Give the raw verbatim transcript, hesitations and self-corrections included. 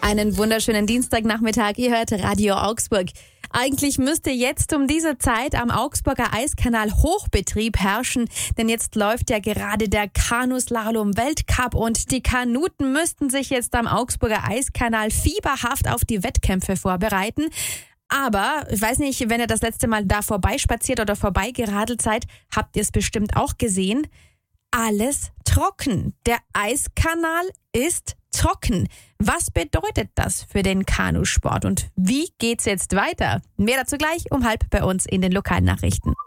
Einen wunderschönen Dienstagnachmittag. Ihr hört Radio Augsburg. Eigentlich müsste jetzt um diese Zeit am Augsburger Eiskanal Hochbetrieb herrschen, denn jetzt läuft ja gerade der Kanuslalom-Weltcup und die Kanuten müssten sich jetzt am Augsburger Eiskanal fieberhaft auf die Wettkämpfe vorbereiten. Aber, ich weiß nicht, wenn ihr das letzte Mal da vorbeispaziert oder vorbeigeradelt seid, habt ihr es bestimmt auch gesehen. Alles trocken. Der Eiskanal ist trocken. Was bedeutet das für den Kanusport und wie geht's jetzt weiter? Mehr dazu gleich um halb bei uns in den Lokalnachrichten.